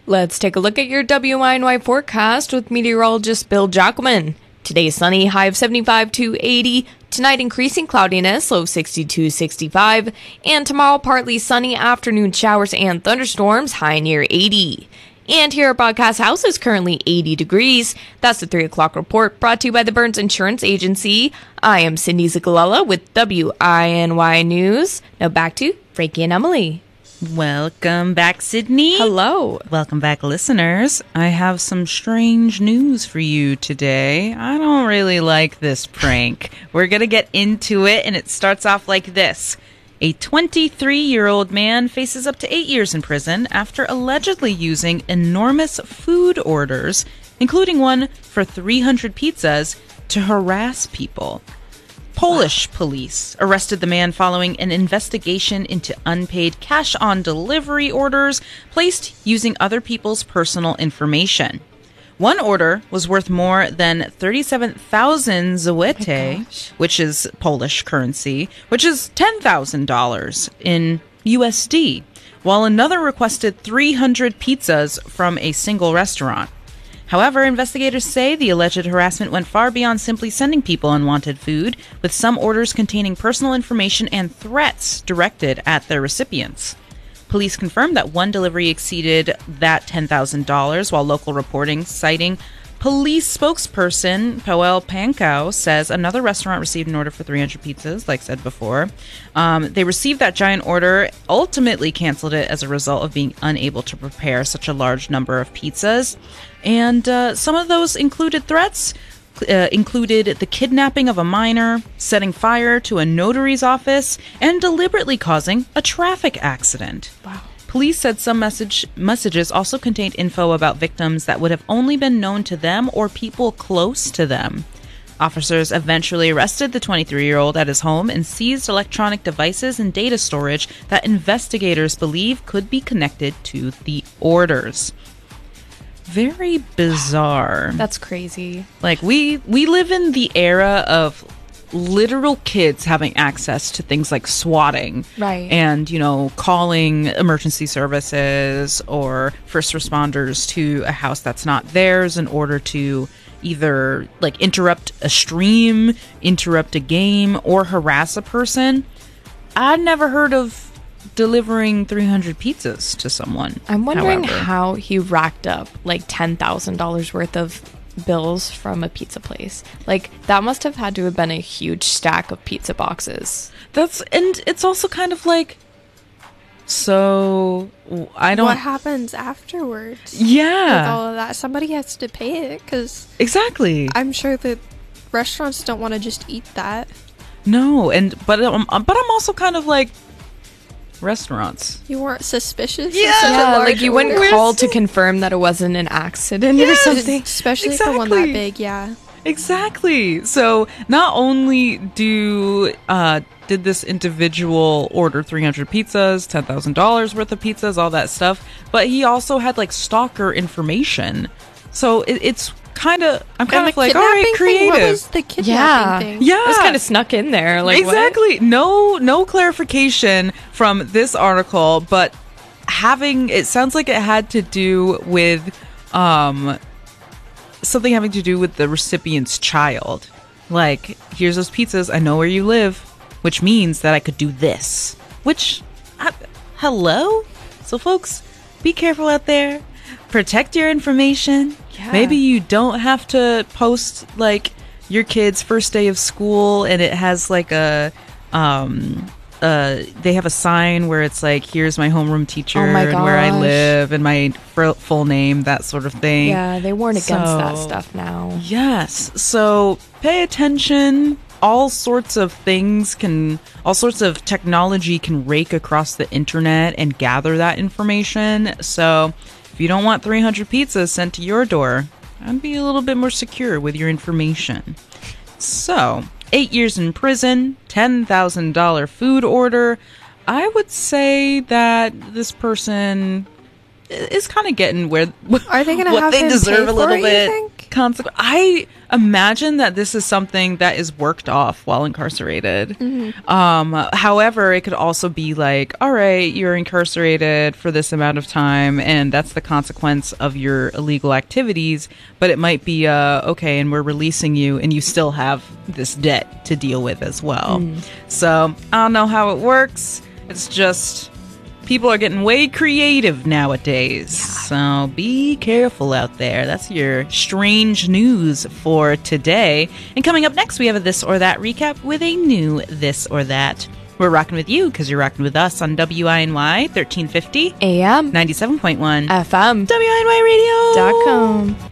Let's take a look at your WINY forecast with meteorologist Bill Jackelman. Today sunny, high of 75 to 80. Tonight increasing cloudiness, low 60 to 65. And tomorrow partly sunny, afternoon showers and thunderstorms, high near 80. And here at Broadcast House is currently 80 degrees. That's the 3 o'clock report brought to you by the Burns Insurance Agency. I am Cindy Zigalella with WINY News. Now back to Frankie and Emily. Welcome back, Sydney. Hello. Welcome back, listeners. I have some strange news for you today. I don't really like this prank. We're going to get into it, and it starts off like this. A 23-year-old man faces up to 8 years in prison after allegedly using enormous food orders, including one for 300 pizzas, to harass people. Polish police arrested the man following an investigation into unpaid cash-on-delivery orders placed using other people's personal information. One order was worth more than 37,000 zloty, which is Polish currency, which is $10,000 in USD, while another requested 300 pizzas from a single restaurant. However, investigators say the alleged harassment went far beyond simply sending people unwanted food, with some orders containing personal information and threats directed at their recipients. Police confirmed that one delivery exceeded that $10,000, while local reporting citing police spokesperson Paweł Pankau says another restaurant received an order for 300 pizzas, like said before. They received that giant order, ultimately canceled it as a result of being unable to prepare such a large number of pizzas. And some of those included threats, included the kidnapping of a minor, setting fire to a notary's office, and deliberately causing a traffic accident. Wow. Police said some messages also contained info about victims that would have only been known to them or people close to them. Officers eventually arrested the 23-year-old at his home and seized electronic devices and data storage that investigators believe could be connected to the orders. Very bizarre. That's crazy. Like, we live in the era of literal kids having access to things like swatting. Right. And, you know, calling emergency services or first responders to a house that's not theirs in order to either, like, interrupt a stream, interrupt a game, or harass a person. I'd never heard of delivering 300 pizzas to someone. I'm wondering however. how he racked up like $10,000 worth of bills from a pizza place. Like, that must have had to have been a huge stack of pizza boxes. And it's also kind of like, so I don't. What happens afterwards? Yeah. With all of that, somebody has to pay it because Exactly. I'm sure that restaurants don't want to just eat that. No, but I'm also kind of like, restaurants. You weren't suspicious? Yeah. of such a Yeah, large like you wouldn't order? call to confirm that it wasn't an accident or Yes. something. Especially for one that Exactly. big, yeah. Exactly. So not only did this individual order 300 pizzas, $10,000 worth of pizzas, all that stuff, but he also had like stalker information. So it's kind of, I'm kind And of the like, all right, kidnapping thing? What creative. was the kidnapping Yeah. thing? Yeah. It was kind of snuck in there. Like, Exactly. No clarification from this article, but it sounds like it had to do with something having to do with the recipient's child. Like, here's those pizzas, I know where you live, which means that I could do this. Which, hello? So folks, be careful out there. Protect your information. Yeah. Maybe you don't have to post like your kid's first day of school and it has like they have a sign where it's like, here's my homeroom teacher Oh my and where I gosh. live and my full name, that sort of thing. Yeah, they warn against that So- stuff now. Yes. So pay attention. All sorts of technology can rake across the internet and gather that information. So if you don't want 300 pizzas sent to your door, I'd be a little bit more secure with your information. So, 8 years in prison, $10,000 food order. I would say that this person is kind of getting where Are they going to what have they him deserve pay a little for it, bit. you think? I imagine that this is something that is worked off while incarcerated. However, it could also be like, all right, you're incarcerated for this amount of time, and that's the consequence of your illegal activities. But it might be, okay, and we're releasing you, and you still have this debt to deal with as well. So I don't know how it works. It's just... people are getting way creative nowadays, so be careful out there. That's your strange news for today. And coming up next, we have a This or That recap with a new This or That. We're rocking with you because you're rocking with us on WINY 1350 AM 97.1 FM WINYradio.com.